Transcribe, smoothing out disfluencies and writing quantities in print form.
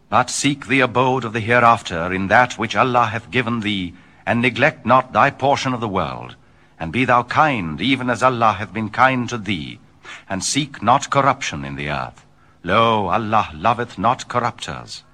But seek the abode of the hereafter in that which Allah hath given thee, and neglect not thy portion of the world. And be thou kind, even as Allah hath been kind to thee, and seek not corruption in the earth. Lo, Allah loveth not corrupters.